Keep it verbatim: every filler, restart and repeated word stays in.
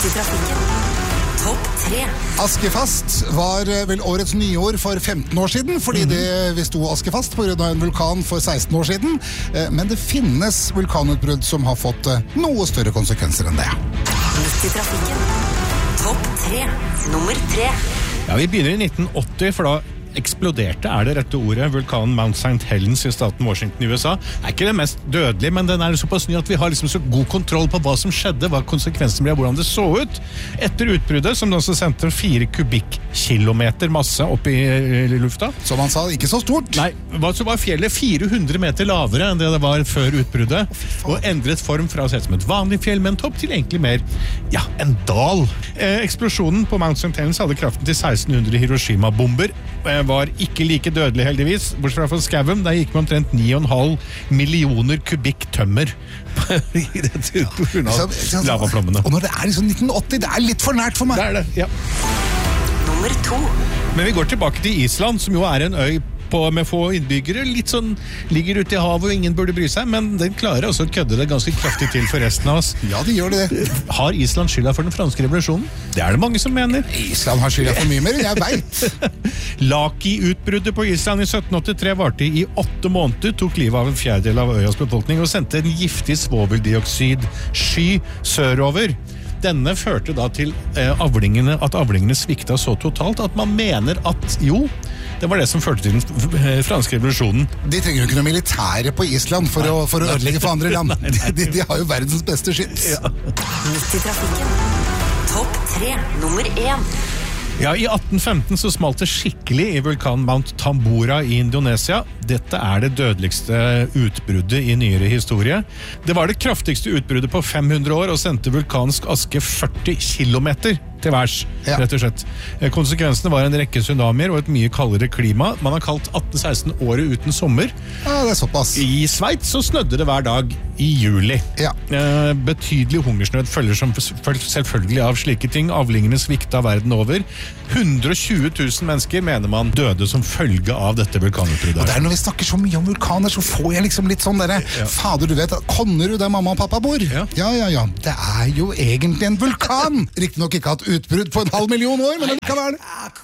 Midt i trafikken. Topp tre. Askefast var vel årets nyår for femten år siden, fordi det, vi sto askefast på grunn av en vulkan for seksten år siden. Men det finnes vulkanutbrudd som har fått noe større konsekvenser enn det. Midt i trafikken. Topp tre. Nummer tre. Ja, vi begynner i nitten åtti, for da eksploderte, er det rette ordet, vulkanen Mount Saint Helens i staten Washington i U S A. Det er ikke det mest dødelige, men den er såpass ny at vi har liksom så god kontroll på hva som skjedde, hva konsekvensene ble, hvordan det så ut. Etter utbruddet, som også sendte fire kubikkilometer masse opp i, i lufta. Som han sa, ikke så stort. Nei, så var fjellet fire hundre meter lavere enn det det var før utbruddet, og endret form fra å se som et vanlig fjell med en topp til egentlig mer, ja, en dal. Eh, eksplosjonen på Mount Saint Helens hadde kraften til seksten hundre Hiroshima-bomber, var ikke like dødelig heldigvis, bortsett fra skauen, der gikk man omtrent ni komma fem millioner kubikk tømmer i dette på grunn av lavaplommene. Og når det er liksom nitten åtti, det er litt for nært for meg. Det er det, ja. Nummer to. Men vi går tilbake til Island, som jo er en øy på, med få innbyggere, litt sånn ligger ute i havet og ingen burde bry seg, men den klarer også å kødde det ganske kraftig til for resten av oss. Ja, de gjør det. Har Island skylda for den franske revolusjonen? Det er det mange som mener. Island har skylda for mye mer enn jeg vet. Laki-utbruddet på Island i sytten åttitre varte i åtte måneder, tok livet av en fjerdedel av øyas befolkning og sendte en giftig svoveldioxid-sky sørover. Denne førte da til eh, avlingene, at avlingene svikta så totalt at man mener at, jo, det var det som førte til den franske revolusjonen. De trenger jo ikke noe militære på Island for å, for å ødelegge for andre land. De, de har jo verdens beste skyts. Ja. Midt i trafikken. Topp tre. Nummer én. Ja, i atten femten så smalt det skikkelig i vulkanen Mount Tambora i Indonesia. Dette er det dødeligste utbruddet i nyere historie. Det var det kraftigste utbruddet på fem hundre år og sendte vulkansk aske førti kilometer til værs, ja. Rett og slett. Konsekvensene var en rekke tsunamier og et mye kaldere klima. Man har kalt atten seksten året uten sommer. Ja, det er såpass. I Sveits så snødde det hver dag i juli. Ja. Eh, betydelig hungersnød følger som selvfølgelig av slike ting. Avlingene svikta verden over. hundre og tjue tusen mennesker mener man døde som følge av dette vulkanutbruddet. Og det er når vi snakker så mye om vulkaner, så får jeg liksom litt sånn der, ja. Fader, du vet, Konnerud der mamma og pappa bor. Ja. ja, ja, ja. Det er jo egentlig en vulkan. Riktig nok ikke hatt utbrudd på en halv million år, men det kan være det.